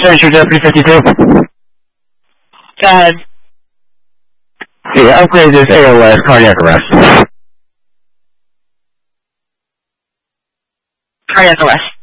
Central Deputy 52. Go ahead. Yeah, upgrade this ALS cardiac arrest. Cardiac arrest.